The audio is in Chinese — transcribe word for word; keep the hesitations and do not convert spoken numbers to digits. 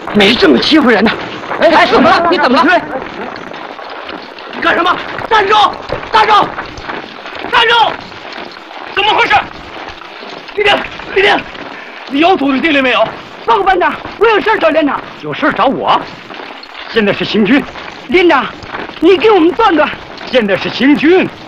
没这么欺负人的。哎哎，怎么了？你怎么了？ 你干什么？站住！站住！站住！怎么回事？李丁，李丁，你有土地地里没有？ 报告班长，我有事找连长。 有事找我？现在是行军。 连长，你给我们断断。 现在是行军，